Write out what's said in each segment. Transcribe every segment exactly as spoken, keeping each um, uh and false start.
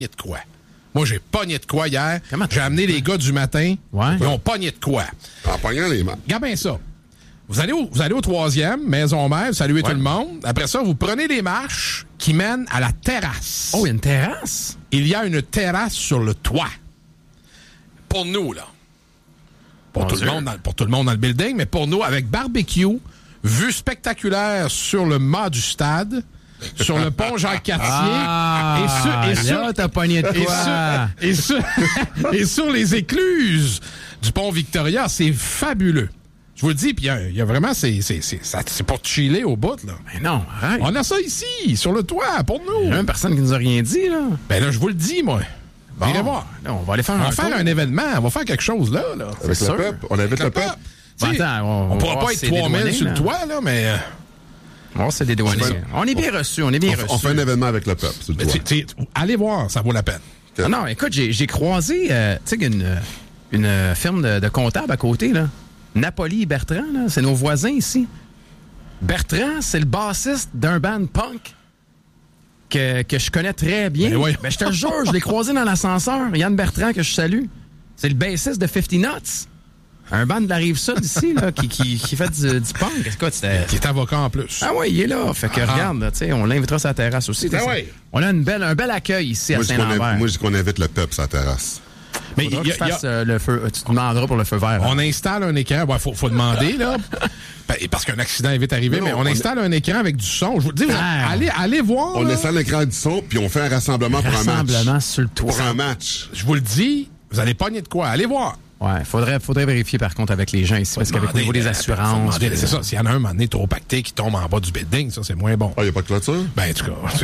de quoi. Moi, j'ai pogné de quoi hier. Comment j'ai amené les gars du matin. Ouais. Ils ont pogné de quoi. En pognant les mains. Regarde bien ça. Vous allez au, vous allez au troisième, maison mère, vous saluez ouais. tout le monde. Après ça, vous prenez les marches qui mènent à la terrasse. Oh, il y a une terrasse? Il y a une terrasse sur le toit. Pour nous, là. Pour, tout le, monde dans, pour tout le monde dans le building, mais pour nous, avec barbecue, vue spectaculaire sur le mât du stade, sur le pont Jacques-Cartier. Ah, et sur, et sur, là, t'as pogné de quoi? Et sur, et, sur, et sur les écluses du pont Victoria, c'est fabuleux. Je vous le dis, puis il y, y a vraiment, c'est, c'est, c'est, ça, c'est pour chiller au bout, là. Mais non, arrête. On a ça ici, sur le toit, pour nous. Il y a même personne qui nous a rien dit, là. Ben là, je vous le dis, moi. Bon, Venez voir. Là, on va aller faire on un va faire un événement, on va faire quelque chose, là. là. Avec le peuple, on invite le peuple. Bon, attends, on, on pourra pas être trois mille sur le toit, là, mais... Euh... Oh, c'est des douaniers. On est bien reçus, on est bien on, reçus. On fait un événement avec le peuple, sur le toit. T'sais, t'sais, allez voir, ça vaut la peine. Ah non, écoute, j'ai, j'ai croisé, euh, tu sais, une, une firme de, de comptables à côté, là. Napoli et Bertrand, là, c'est nos voisins ici. Bertrand, c'est le bassiste d'un band punk que, que je connais très bien. Ben, oui. Ben, je te jure, je l'ai croisé dans l'ascenseur. Yann Bertrand, que je salue. C'est le bassiste de cinquante Nuts. Un band de la Rive-Sud ici, là, qui, qui, qui fait du, du punk. Écoute, c'était... Qui est avocat en plus. Ah oui, il est là. Fait que ah. regarde, tu sais, on l'invitera sur la terrasse aussi. Ben oui. On a une belle, un bel accueil ici moi, à Saint-Lambert. Moi, je dis qu'on invite le peuple sur la terrasse. Mais il y a, y a, euh, le feu, tu te demanderas pour le feu vert. On hein. installe un écran. Il ouais, faut, faut demander, là. Parce qu'un accident est vite arrivé, non, mais on, on installe est... un écran avec du son. Je vous dis, ah. allez, allez voir. On là. installe l'écran du son, puis on fait un rassemblement un pour un match. Rassemblement sur le toit. Pour un match. Je vous le dis, vous allez pogner de quoi. Allez voir. Ouais, faudrait, faudrait vérifier par contre avec les gens ici, parce qu'avec le niveau des assurances. Demander, c'est ça, s'il y en a un, un moment donné, trop pacté qui tombe en bas du building, ça, c'est moins bon. Ah, il n'y a pas de clôture? Ben, en tout cas.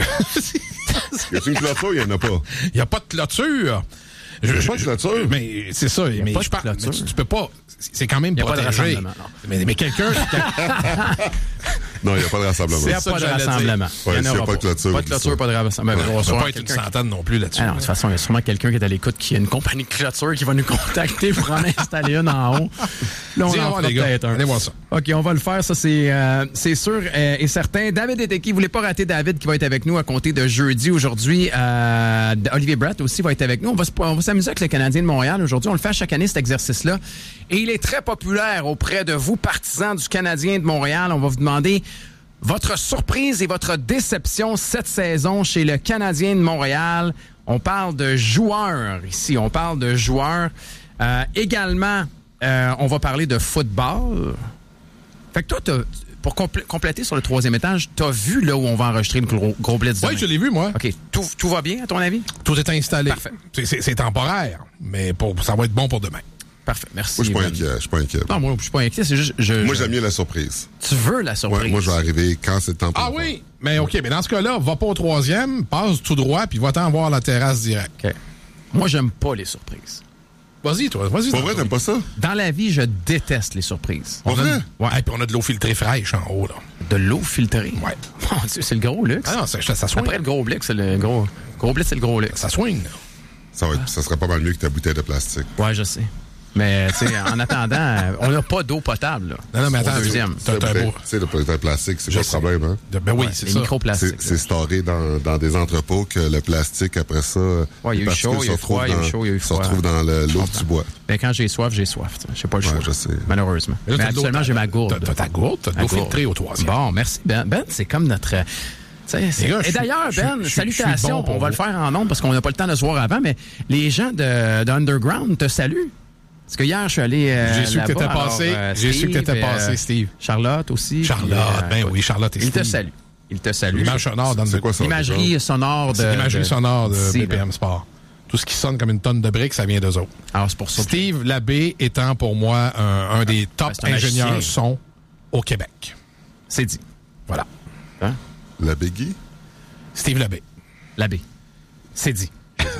Y a-t-il une clôture? Il n'y en a pas. Il n'y a pas de clôture. Il n'y a pas de clôture. Mais c'est ça, mais, je parle, mais tu, tu peux pas. C'est quand même il y a protégé. Pas de mais, mais quelqu'un. Non, il n'y a pas de rassemblement. Il n'y a pas de rassemblement. Il n'y a pas de clôture. Pas de clôture, pas de rassemblement. On ne va pas être une centaine non plus là-dessus. Ah non, de toute façon, il y a sûrement quelqu'un qui est à l'écoute qui a une compagnie de clôture qui va nous contacter pour en installer une en haut. Là, on en fera peut-être un. Allez voir ça. OK, on va le faire, ça, c'est, euh, c'est sûr euh, et certain. David est qui? Vous voulez pas rater David qui va être avec nous à compter de jeudi aujourd'hui. Euh, Olivier Bratt aussi va être avec nous. On va, on va s'amuser avec le Canadien de Montréal aujourd'hui. On le fait à chaque année, cet exercice-là. Et il est très populaire auprès de vous, partisans du Canadien de Montréal. On va vous demander votre surprise et votre déception cette saison chez le Canadien de Montréal. On parle de joueurs ici. On parle de joueurs. Euh, également, euh, on va parler de football. Fait que toi, t'as, pour compl- compléter sur le troisième étage, t'as vu là où on va enregistrer le gros, gros blitz demain? Oui, je l'ai vu, moi. OK. Tout, tout va bien, à ton avis? Tout est installé. Parfait. C'est, c'est, c'est temporaire, mais pour, ça va être bon pour demain. Parfait, merci. Moi, je suis pas inquiet. Je suis pas inquiet. Non, moi, je suis pas inquiet. C'est juste, je, moi, je... j'aime mieux la surprise. Tu veux la surprise? Ouais, moi, je vais arriver quand c'est le temps pour Ah oui? Mais OK, mais dans ce cas-là, va pas au troisième, passe tout droit, puis va-t'en voir la terrasse direct. OK. Moi, j'aime pas les surprises. Vas-y, toi. Vas-y. Pour vrai, t'aimes pas ça? Dans la vie, je déteste les surprises. Pour vrai? Ouais, et puis on a de l'eau filtrée fraîche en haut, là. De l'eau filtrée? Ouais. Mon Dieu, c'est le gros luxe. Ah non, ça, ça swing. Après le gros blitz, c'est le gros... Gros blitz, c'est le gros luxe. Ça swing, là. Ça, va être, ça serait pas mal mieux que ta bouteille de plastique. Ouais, je sais. Mais, tu sais, en attendant, on n'a pas d'eau potable, là. Non, non, mais attends, deuxième. Tu sais, le bouteille de plastique, c'est pas le problème, hein? De, ben oui, ouais, c'est les ça. microplastiques. C'est, c'est storé dans, dans des entrepôts que le plastique, après ça, ouais, il y a eu chaud, il y a eu froid, il y a eu chaud, il y a eu froid. Se retrouve dans le, l'eau que tu bois. Ben, quand j'ai soif, j'ai soif. Je sais pas le choix. Ouais, je sais. Malheureusement. Mais, là, mais actuellement, j'ai ma gourde. T'as, t'as ta gourde, t'as de l'eau filtrée au troisième. Bon, merci, Ben. Ben, c'est comme notre... C'est, c'est... Gars, et d'ailleurs, suis, Ben, je, salutations, bon on va vous. Le faire en nombre parce qu'on n'a pas le temps de se voir avant, mais les gens de, de Underground te saluent. Parce que hier, je suis allé euh, J'ai su que t'étais passé. Euh, J'ai su que t'étais passé, euh, Steve. Charlotte aussi. Charlotte, puis, euh, ben oui, Charlotte et il Steve. Il te salue. Il te salue. L'image sonore dans c'est quoi ça? L'imagerie sonore de... C'est l'imagerie de, sonore de si, B P M Sport. Tout ce qui sonne comme une tonne de briques, ça vient d'eux autres. Alors, c'est pour ça. Steve Labbé étant pour moi un, un des top ben, ingénieurs magicien. son au Québec. C'est dit. Voilà. Hein? Labbé Guy? Steve Labbé. Labbé. C'est dit.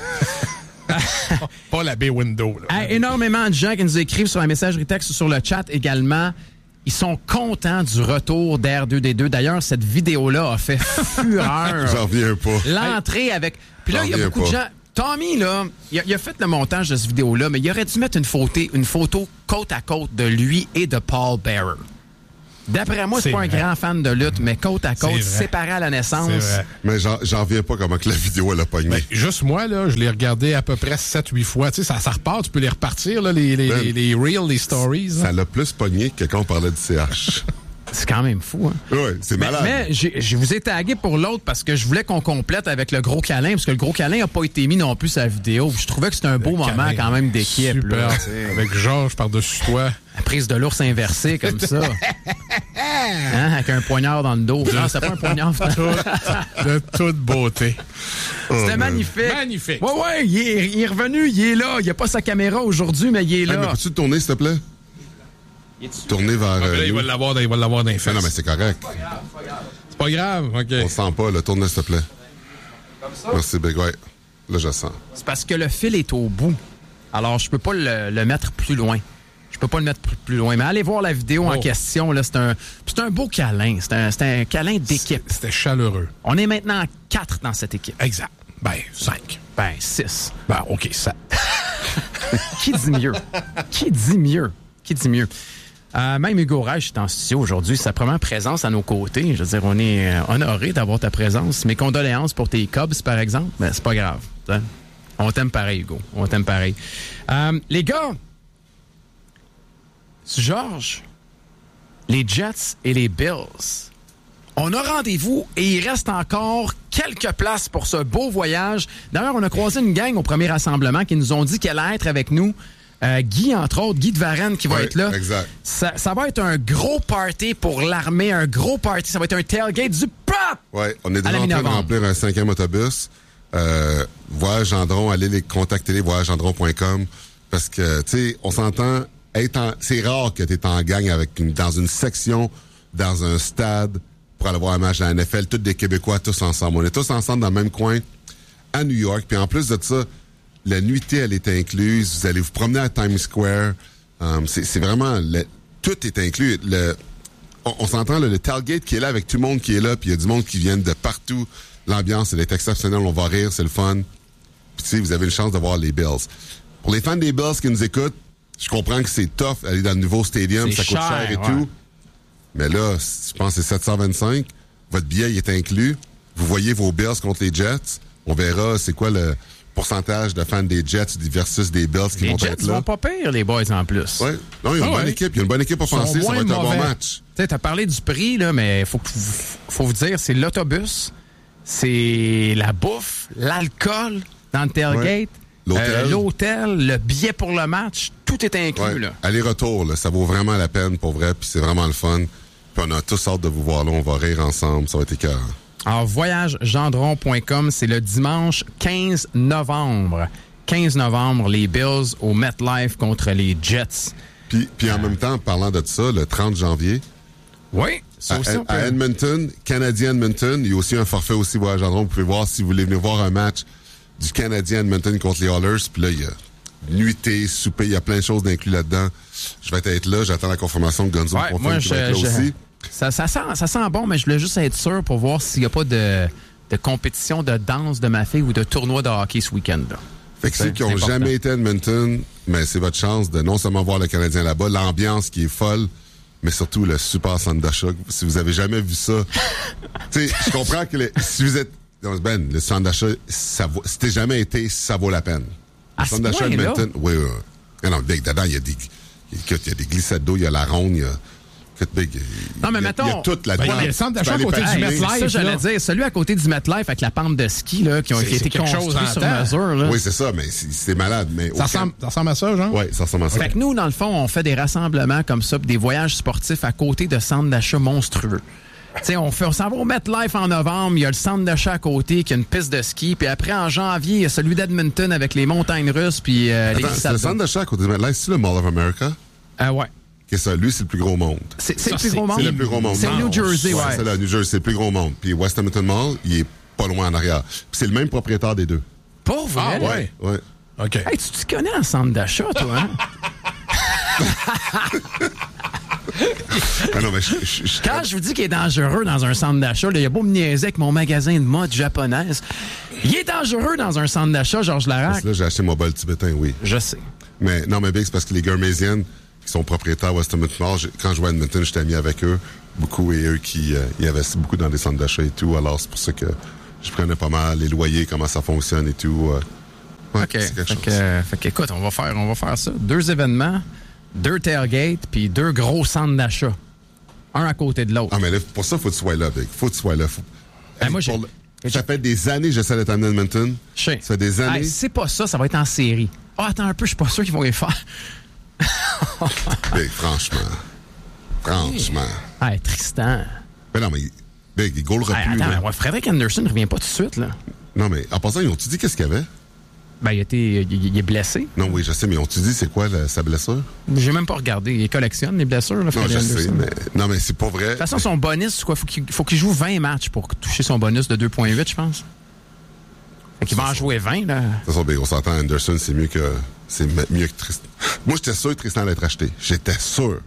Pas la baie window. Là. Hey, énormément de gens qui nous écrivent sur la messagerie texte ou sur le chat également. Ils sont contents du retour d'R deux D deux. D'ailleurs, cette vidéo-là a fait fureur. J'en reviens pas. L'entrée avec... Puis là, il y a beaucoup pas. de gens... Tommy, là, il a, il a fait le montage de cette vidéo-là, mais il aurait dû mettre une photo, une photo côte à côte de lui et de Paul Bearer. D'après moi, c'est, C'est pas vrai. un grand fan de lutte, mais côte à côte, séparés à la naissance. C'est vrai. Mais j'en, j'en reviens pas comment que la vidéo, elle a pogné. Ben, juste moi, là, je l'ai regardé à peu près sept huit fois. Tu sais, ça, ça repart, tu peux les repartir, là, les, les, Ben, les, les reels, les stories. Ça hein. l'a plus pogné que quand on parlait du C H. C'est quand même fou, hein? Oui, c'est Mais, malade. mais j'ai- je vous ai tagué pour l'autre parce que je voulais qu'on complète avec le gros câlin, parce que le gros câlin n'a pas été mis non plus sur la vidéo. Je trouvais que c'était un beau Le moment câlin, quand même d'équipe. Super. Là, tu sais. Avec Georges par-dessus toi. La prise de l'ours inversée comme ça. Hein, avec un poignard dans le dos. Non, c'est pas un poignard. De toute beauté. C'était man. magnifique. Magnifique. Ouais, ouais, il est, il est revenu, il est là. Il a pas sa caméra aujourd'hui, mais il est Hey, là. mais peux-tu te tourner, s'il te plaît? Tourner vers... Ah, mais euh, là, il va nous. l'avoir dans, il va l'avoir dans les Non, fesses. non, mais c'est correct. C'est pas grave, OK. On sent pas, là. Tourne, s'il te plaît. Merci, Big. Ouais. Là, je sens. C'est parce que le fil est au bout. Alors, je peux pas le, le mettre plus loin. Je peux pas le mettre plus, plus loin. Mais allez voir la vidéo Oh. en question. Là, c'est un, c'est un beau câlin. C'est un, c'est un câlin d'équipe. C'était chaleureux. On est maintenant quatre dans cette équipe. Exact. Ben, cinq. Ben, six. Ben, OK, sept. Qui dit mieux? Qui dit mieux? Qui dit mieux? Euh, même Hugo Reich est en studio aujourd'hui. Sa première présence à nos côtés. Je veux dire, on est euh, honoré d'avoir ta présence. Mes condoléances pour tes Cubs, par exemple. Ben, c'est pas grave. Hein? On t'aime pareil, Hugo. On t'aime pareil. Euh, les gars, Georges, les Jets et les Bills. On a rendez-vous et il reste encore quelques places pour ce beau voyage. D'ailleurs, on a croisé une gang au premier rassemblement qui nous ont dit qu'elle allait être avec nous. Euh, Guy, entre autres, Guy de Varenne qui va Ouais, être là. exact. Ça, ça va être un gros party pour l'armée, un gros party. Ça va être un tailgate du pop! Ouais, on est À déjà la en train de mi-novembre. remplir un cinquième autobus. Euh, Voyage Gendron, allez les contacter, les voyage gendron point com. Parce que, tu sais, on s'entend, être en, c'est rare que tu es en gang avec une, dans une section, dans un stade, pour aller voir un match de la N F L, tous des Québécois, tous ensemble. On est tous ensemble dans le même coin, à New York. Puis en plus de ça, la nuitée, elle est incluse. Vous allez vous promener à Times Square. Um, c'est, c'est vraiment... Le, tout est inclus. Le, on, on s'entend, là, le tailgate qui est là avec tout le monde qui est là, puis il y a du monde qui vient de partout. L'ambiance, elle est exceptionnelle. On va rire, c'est le fun. Puis tu sais, vous avez une chance de voir les Bills. Pour les fans des Bills qui nous écoutent, je comprends que c'est tough aller dans le nouveau stadium, C'est ça coûte cher, cher, et ouais. tout. Mais là, je pense que c'est sept cent vingt-cinq. Votre billet il est inclus. Vous voyez vos Bills contre les Jets. On verra c'est quoi le pourcentage de fans des Jets versus des Bills qui Les vont Jets être là. vont pas pire, les boys, en plus. Ouais. Non, il y a une Ah bonne ouais. équipe. Il y a une bonne équipe Ils sont offensive. Ça va moins être un bon mauvais. match. Tu sais, t'as parlé du prix, là, mais faut que faut vous dire, c'est l'autobus, c'est la bouffe, l'alcool dans le tailgate, Ouais. L'hôtel. euh, l'hôtel, le billet pour le match, tout est inclus, Ouais. là. Aller-retour, là, ça vaut vraiment la peine pour vrai. Puis c'est vraiment le fun. Puis on a tous hâte de vous voir là. On va rire ensemble. Ça va être écœurant. Alors, voyage gendron point com, c'est le dimanche quinze novembre. quinze novembre, les Bills au MetLife contre les Jets. Puis, puis en même temps, parlant de ça, le trente janvier, Oui, ça à, aussi, on peut... à Edmonton, Canadien Edmonton, il y a aussi un forfait aussi Voyage Gendron. Vous pouvez voir si vous voulez venir voir un match du Canadien Edmonton contre les Oilers. Puis là, il y a nuitée, souper, il y a plein de choses d'inclus là-dedans. Je vais être là, j'attends la confirmation de Gonzo Ouais, pour moi, qui va être là je- je- aussi. Ça, ça, sent, ça sent bon, mais je voulais juste être sûr pour voir s'il n'y a pas de, de compétition de danse de ma fille ou de tournoi de hockey ce week-end. Là. Fait que C'est- ceux qui c'est ont important. jamais été à Edmonton, mais c'est votre chance de non seulement voir le Canadien là-bas, l'ambiance qui est folle, mais surtout le super centre d'achat. Si vous avez jamais vu ça, tu sais, je comprends que les- si vous êtes Ben, le centre d'achat, ça vaut, si t'es jamais été, ça vaut la peine. À Le ce centre d'achat point-là? Edmonton, oui, oui. oui. Non, Big, dedans, il y a des, écoute, il y a des glissades d'eau, il y a la ronde, il y a, écoute, Big, il- Non, mais il y a, mettons- il y a tout Ben, là-dedans. il y a le centre d'achat Tu peux à côté aller du patiner. MetLife. Ça, j'allais là. dire, celui à côté du MetLife avec la pente de ski là, qui, ont, C'est- qui a c'est été quelque chose construit en sur temps. mesure. Là. Oui, c'est ça, mais c'est c'est malade. Mais Ça ressemble, ça ressemble à ça, genre? Oui, ça ressemble à ça. Fait que nous, dans le fond, on fait des rassemblements comme ça, puis des voyages sportifs à côté de centres d'achat monstrueux. Tu sais, on fait, on s'en va au MetLife en novembre, il y a le centre d'achat à côté qui a une piste de ski, puis après, en janvier, il y a celui d'Edmonton avec les montagnes russes, puis euh, les Attends, c'est glissades le d'eau. centre d'achat à côté de MetLife, c'est le Mall of America? Euh, ouais. Qu'est-ce que ça? Lui, c'est le plus gros monde. C'est c'est Ça, le plus c'est- gros monde. C'est le plus gros monde. C'est Non, New Jersey, ouais. C'est le New Jersey, c'est le plus gros monde. Puis West Edmonton Mall, il est pas loin en arrière. Puis c'est le même propriétaire des deux. Pas vrai? Ah, ouais. Ouais. OK. Hey, tu te connais en centre d'achat, toi, hein? Ah non, mais je, je, je- Quand je vous dis qu'il est dangereux dans un centre d'achat, là, il y a beau me niaiser avec mon magasin de mode japonaise. Il est dangereux dans un centre d'achat, Georges Larac. Là, j'ai acheté mon bol tibétain, oui. Je sais. Mais non, mais Big, c'est parce que les Gurmésiennes qui sont propriétaires Western Mall. Quand je jouais à Edmonton, j'étais ami avec eux. Beaucoup, et eux qui euh, ils investissent beaucoup dans des centres d'achat et tout. Alors, c'est pour ça que je prenais pas mal les loyers, comment ça fonctionne et tout. Euh, ouais, OK. c'est quelque Fait chose. que, fait que, écoute, on va faire, on va faire ça. Deux événements, deux tailgates, puis deux gros centres d'achat. Un à côté de l'autre. Ah, mais là, pour ça, faut que tu sois là, Big. Faut que tu sois là. Faut... Ben, moi, j'ai... Pour le... Ça fait des années que j'essaie d'être à Edmonton. Je sais. Ça fait des années. Hey, c'est pas ça, ça va être en série. Ah, oh, attends un peu, je suis pas sûr qu'ils vont les faire. Big, franchement. Franchement. Hey, Tristan. Mais non, mais Big, il goalera Hey, plus. attends, là. ouais, Frédéric Anderson ne revient pas tout de suite, là. Non, mais en passant, ils ont-tu dit qu'est-ce qu'il y avait? Ben, il, a été, il, il est blessé. Non, oui, je sais, mais ils ont-tu dit c'est quoi la- sa blessure? J'ai même pas regardé. Il collectionne les blessures, là, Non, Frédéric je sais, Anderson. mais... Non, mais c'est pas vrai. De toute façon, son bonus, c'est quoi? Faut qu'il, faut qu'il joue vingt matchs pour toucher son bonus de deux virgule huit, je pense. Fait qu'il va en jouer vingt, là. De toute façon, Big, on s'entend, Anderson, c'est mieux que... C'est m- mieux que Tristan. Moi, j'étais sûr que Tristan allait être acheté. J'étais sûr.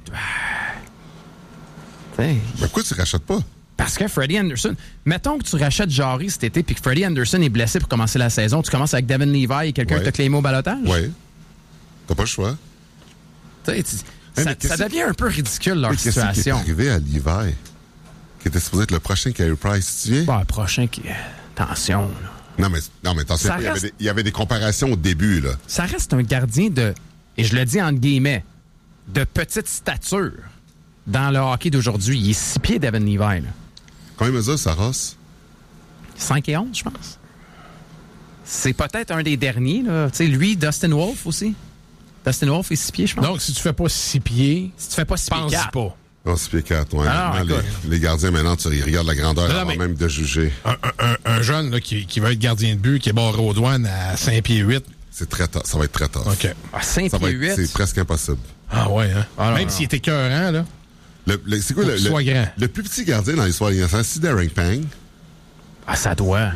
T'sais, Mais pourquoi tu rachètes pas? Parce que Freddie Anderson... Mettons que tu rachètes Jarry cet été puis que Freddie Anderson est blessé pour commencer la saison. Tu commences avec Devin Levi et quelqu'un Ouais. qui t'a claimé au balotage? Oui. T'as pas le choix. T'sais, tu- mais ça, qu'est-ce ça devient un peu ridicule, leur Mais qu'est-ce qui est situation. arrivé à Levi? Qui était supposé être le prochain Carey Price, tu te souviens? Bon, prochain qui... Attention, là. Non, mais, non, mais attention, Ça il y, avait reste- des, il y avait des comparations au début, là. Ça reste un gardien de... Et je le dis entre guillemets, de petite stature dans le hockey d'aujourd'hui. Il est six pieds, Devin Levi, là. Combien mesure Saros? cinq et onze, je pense. C'est peut-être un des derniers, là. Tu sais, lui, Dustin Wolf aussi. Dustin Wolf est six pieds, je pense. Donc, si tu fais pas six pieds, Si tu fais pas six pieds pense quatre. pas. Non, six pieds quatre, ouais. Alors, Maintenant, écoute. les, les gardiens, maintenant, tu ils regardent la grandeur Non, non, avant mais- même de juger. Un, un- un jeune là, qui, qui va être gardien de but, qui est barré aux douanes à cinq pieds huit. C'est très tough. Ça va être très tough. OK. À cinq Ça va pieds être, huit. c'est presque impossible. Ah ouais, hein? Ah, non, Même non. s'il est écœurant, là. Le, le- c'est quoi Faut le, qu'il le, soit grand. le plus petit gardien dans l'histoire de l'I N F L? C'est Darren Pang. Ah, ça doit.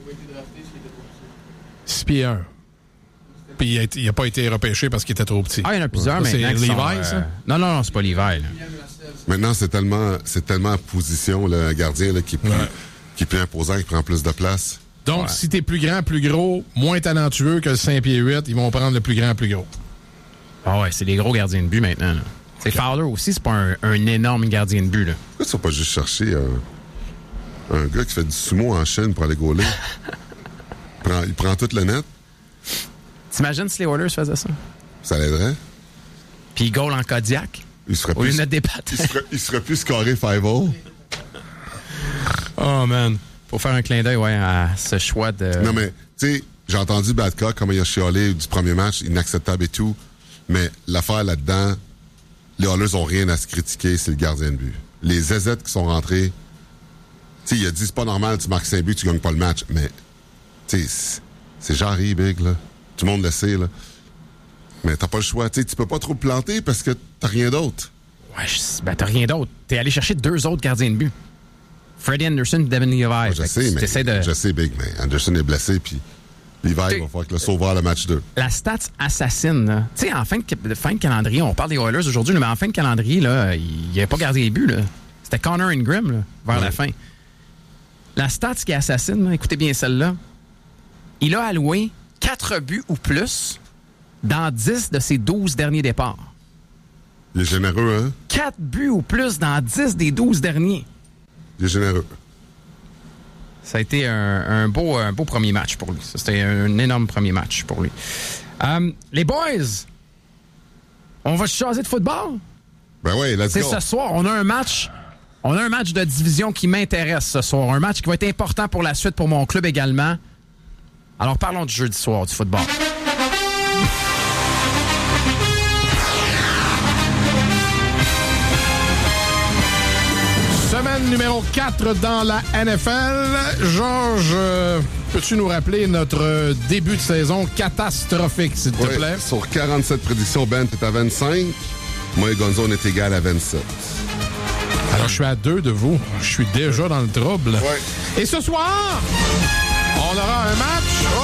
six pieds un. Puis il a, été- il a pas été repêché parce qu'il était trop petit. Ah, il y en a plusieurs, Ça, c'est maintenant. qui Levi, sont, euh, ça? Non, non, non, c'est pas Levi, là. Maintenant, c'est tellement, c'est tellement en position, le gardien, là, qui est plus, Ouais. qui est plus imposant, qui prend plus de place. Donc, Ouais. si t'es plus grand, plus gros, moins talentueux que le cinq pieds huit, ils vont prendre le plus grand, plus gros. Ah ouais, c'est des gros gardiens de but maintenant, là. C'est Fowler aussi, c'est pas un, un énorme gardien de but, là. Pourquoi tu vas pas juste chercher un, un gars qui fait du sumo en chaîne pour aller gauler? il, prend, il prend toute le net, T'imagines si les Oilers faisaient ça? ça l'aiderait. Puis ils goal en Kodiak, Il serait au lieu plus, de mettre des pattes. il serait, il serait plus scoré five oh. Oh, man. Faut faire un clin d'œil, ouais, à ce choix de... Non, mais, tu sais, j'ai entendu Badcock, comment il a chialé du premier match, inacceptable et tout. Mais l'affaire là-dedans, les Oilers ont rien à se critiquer, c'est le gardien de but. Les Z Z qui sont rentrés, tu sais, il a dit, c'est pas normal, tu marques cinq buts, tu gagnes pas le match. Mais, tu sais, c'est- c'est Jarry, Big, là. Tout le monde le sait, là. Mais t'as pas le choix. Tu sais, tu peux pas trop te planter parce que t'as rien d'autre. Ouais, je- ben t'as rien d'autre. T'es allé chercher deux autres gardiens de but. Freddie Anderson et Devin Levi. Moi, je Fait que sais, tu mais, t'essaies de... je sais, Big, mais Anderson est blessé, puis l'hiver, il va falloir que le sauveur le match deux. La stats assassine, là. Tu sais, en fin de, de fin de calendrier, on parle des Oilers aujourd'hui, là, mais en fin de calendrier, là, il n'y avait pas gardé les buts, là. C'était Connor Ingram, là, vers Ouais. la fin. La stats qui assassine, là, écoutez bien celle-là. Il a alloué quatre buts ou plus dans dix de ses douze derniers départs. Il est généreux, hein? quatre buts ou plus dans dix des douze derniers. Il est généreux. Ça a été un, un beau, un beau premier match pour lui. Ça, c'était un énorme premier match pour lui. Euh, les boys, on va chaser de football. Ben ouais, let's C'est go. ce soir, on a un match. On a un match de division qui m'intéresse ce soir. Un match qui va être important pour la suite pour mon club également. Alors parlons du jeudi soir, du football. Semaine numéro quatre dans la N F L. Georges, euh, peux-tu nous rappeler notre début de saison catastrophique, s'il te Ouais, plaît? sur quarante-sept prédictions, Ben, t'es à vingt-cinq. Moi et Gonzo, on est égal à vingt-sept. Alors, je suis à deux de vous. Je suis déjà dans le trouble. Ouais. Et ce soir, on aura un match. Oh!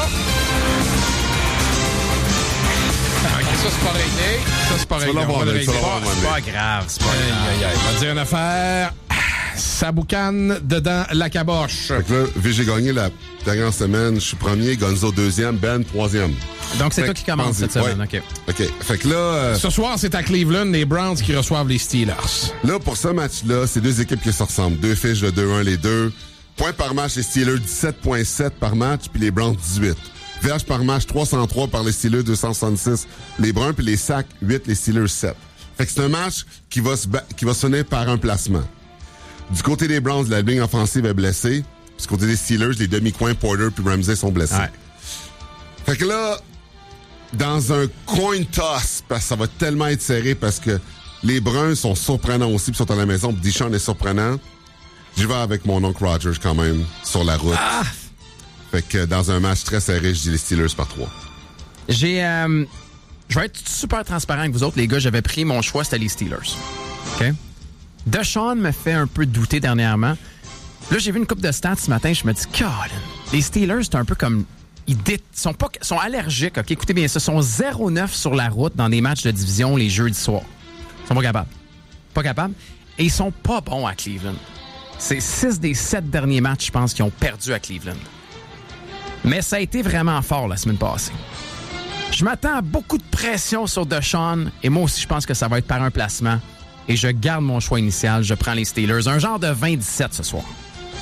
OK, ça, c'est pas réglé. Ça, c'est pas vas réglé. l'avoir, On va le Alex, tu vas régler. l'avoir, C'est pas grave, c'est pas Aïe, grave. aïe, aïe. On va dire une affaire. Ça boucane dedans la caboche. Fait que là, vu que j'ai gagné la dernière semaine, je suis premier, Gonzo deuxième, Ben troisième. Donc, c'est Fait toi qui que, commence cette pense-y. semaine. Ouais. OK. OK. Fait que là, euh, Ce soir, c'est à Cleveland, les Browns qui reçoivent les Steelers. là, pour ce match-là, c'est deux équipes qui se ressemblent. Deux fiches de deux un les deux. Points par match, les Steelers dix-sept virgule sept par match, puis les Browns dix-huit. Verges par match, trois cent trois par les Steelers, deux cent soixante-six. Les Browns, puis les sacs, huit, les Steelers, sept. Fait que c'est un match qui va se, ba- qui va se finir par un placement. Du côté des Browns, la ligne offensive est blessée. Puis du côté des Steelers, les demi-coins Porter puis Ramsey sont blessés. Ouais. Fait que là, dans un coin toss, parce que ça va tellement être serré parce que les Bruns sont surprenants aussi, puis sont à la maison, puis Deshaun est surprenant. J'y vais avec mon oncle Rogers quand même, sur la route. Ah! Fait que dans un match très serré, je dis les Steelers par trois. J'ai... Euh, je vais être super transparent avec vous autres, les gars. J'avais pris mon choix, c'était les Steelers. OK? Deshaun me fait un peu douter dernièrement. Là, j'ai vu une coupe de stats ce matin. Je me dis, Colin, les Steelers, c'est un peu comme... Ils dé- sont, pas, sont allergiques. OK? Écoutez bien, ce sont zéro neuf sur la route dans des matchs de division les jeudis soirs. Ils sont pas capables. Pas capables. Et ils sont pas bons à Cleveland. C'est six des sept derniers matchs, je pense, qu'ils ont perdu à Cleveland. Mais ça a été vraiment fort la semaine passée. Je m'attends à beaucoup de pression sur Deshaun et moi aussi, je pense que ça va être par un placement. Et je garde mon choix initial. Je prends les Steelers. Un genre de vingt dix-sept ce soir.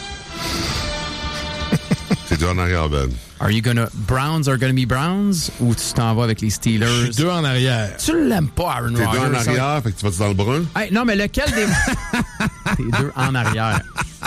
C'est deux en arrière, Ben. Are you gonna... Browns are gonna be Browns ou tu t'en vas avec les Je Steelers? suis deux en arrière. Tu l'aimes pas, Aaron T'es Rodgers? deux en ça va- arrière, fait que tu vas-tu dans le brun? Hey, non, mais lequel des... T'es deux en arrière.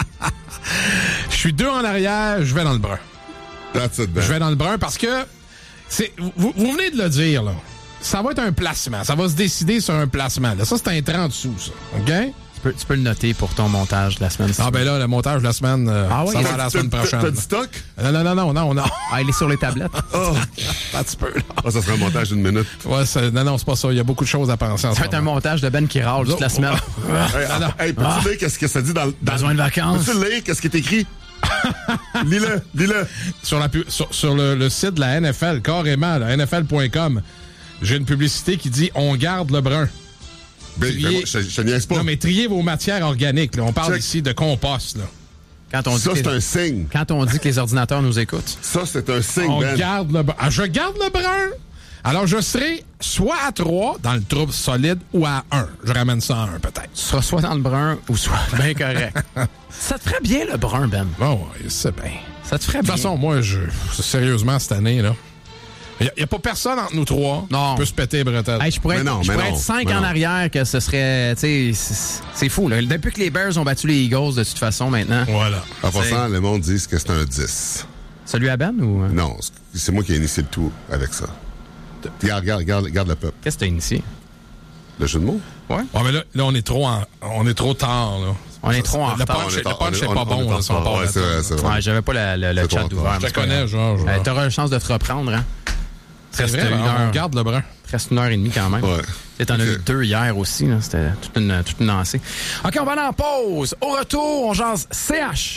Je suis deux en arrière, je vais dans le brun. That's it, Ben. Je vais dans le brun parce que c'est vous, vous venez de le dire, là. Ça va être un placement. Ça va se décider sur un placement. Là. Ça, c'est un trente sous, ça. OK? Tu peux, tu peux le noter pour ton montage de la semaine. si Ah, tu ben veux. là, le montage de la semaine, euh, Ah oui? ça va T'as- à la semaine T'as- prochaine. T'as du stock? Non, non, non, non, non, non. Ah, il est sur les tablettes. Oh! Un petit peu, là. Ah, ça sera un montage d'une minute. Ouais, c'est- non, non, c'est pas ça. Il y a beaucoup de choses à penser en Ça ce va être un moment. montage de Ben qui râle toute la semaine. Hey, non, non. hey, peux-tu Ah. lire qu'est-ce que ça dit dans le... dans- Besoin de vacances. Peux-tu lire qu'est-ce qui est écrit? Lis-le, lis-le. Sur, la, pu- sur, sur le, le site de la N F L, carrément, la N F L point com, j'ai une publicité qui dit « On garde le brun ». Ben, Trier- ben, moi, je, je te niaise pas. Non, mais triez vos matières organiques. Là. On parle Check. ici de compost. Là. Quand on, dit Ça, que c'est les... un signe. Quand on dit que les ordinateurs nous écoutent. Ça, c'est un signe, On Ben. garde le brun. Ah, je garde le brun. Alors, je serai soit à trois dans le trouble solide ou à un. Je ramène ça à un, peut-être. Tu seras soit dans le brun ou soit bien correct. Ça te ferait bien, le brun, Ben. Bon, ouais, c'est bien. Ça te ferait De bien. toute façon, moi, je, sérieusement, cette année, là, il n'y a, pas personne entre nous trois Non. qui peut se péter les bretelles. Hey, je pourrais, Mais être, non, je mais pourrais non, être cinq mais en non. arrière que ce serait... Tu sais, c'est- c'est fou, là. Depuis que les Bears ont battu les Eagles, de toute façon, maintenant. Voilà. En passant, le monde dit que c'est un dix. Celui à Ben ou... Non, c'est moi qui ai initié le tout avec ça. Regarde, regarde, regarde, regarde le peuple. Qu'est-ce que t'as initié? Le jeu de mots? Ouais. Ouais, mais là, là, on est trop en- on est trop tard, là. On est trop en Le retard. punch, On est le tard, punch, on est- c'est on- pas on bon, est là, tard. si on part Ouais, c'est là-dedans. vrai, c'est vrai. Ouais, j'avais pas le, le- le C'est chat trop ouvert. tard. mais Je te c'est pas connais, grave. Georges. Euh, T'auras une chance de te reprendre, hein? C'est Reste vrai, une on heure. garde le brun. Reste une heure et demie quand même. Ouais. Tu sais, t'en as Ok. eu deux hier aussi, là. C'était toute une, toute une lancée. OK, on va aller en pause. Au retour, on jase C H.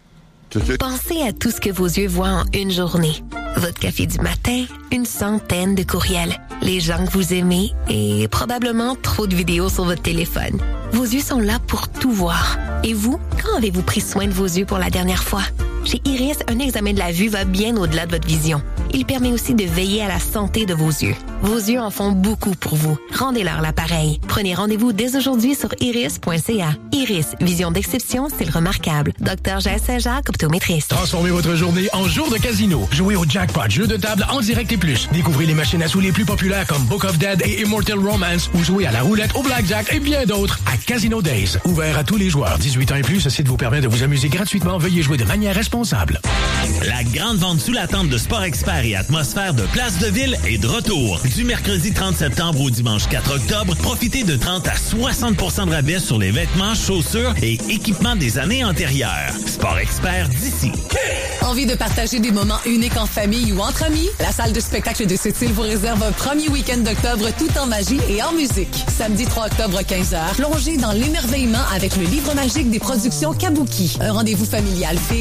Pensez à tout ce que vos yeux voient en une journée. Votre café du matin, une centaine de courriels, les gens que vous aimez et probablement trop de vidéos sur votre téléphone. Vos yeux sont là pour tout voir. Et vous, quand avez-vous pris soin de vos yeux pour la dernière fois? Chez Iris, un examen de la vue va bien au-delà de votre vision. Il permet aussi de veiller à la santé de vos yeux. Vos yeux en font beaucoup pour vous. Rendez-leur l'appareil. Prenez rendez-vous dès aujourd'hui sur iris point c a. Iris, vision d'exception, c'est le remarquable. Docteur Jaël Saint-Jacques, optométriste. Transformez votre journée en jour de casino. Jouez au jackpot, jeu de table en direct et plus. Découvrez les machines à sous les plus populaires comme Book of Dead et Immortal Romance ou jouez à la roulette, au blackjack et bien d'autres à Casino Days. Ouvert à tous les joueurs. dix-huit ans et plus, ce site vous permet de vous amuser gratuitement. Veuillez jouer de manière responsable. La grande vente sous la tente de Sport Expert et Atmosphère de Place de Ville est de retour. Du mercredi trente septembre au dimanche quatre octobre, profitez de trente à soixante pour cent de rabais sur les vêtements, chaussures et équipements des années antérieures. Sport Expert d'ici. Envie de partager des moments uniques en famille ou entre amis? La salle de spectacle de Sept-Îles vous réserve un premier week-end d'octobre tout en magie et en musique. Samedi trois octobre quinze heures, plongez dans l'émerveillement avec le livre magique des productions Kabuki. Un rendez-vous familial fait